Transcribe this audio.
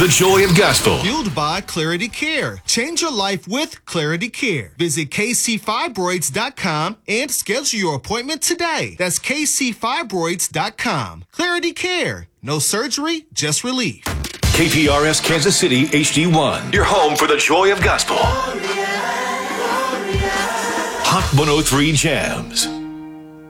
The Joy of Gospel. Fueled by Clarity Care. Change your life with Clarity Care. Visit kcfibroids.com and schedule your appointment today. That's kcfibroids.com. Clarity Care. No surgery, just relief. KPRS Kansas City HD1. Your home for the Joy of Gospel. Hot 103 Jams.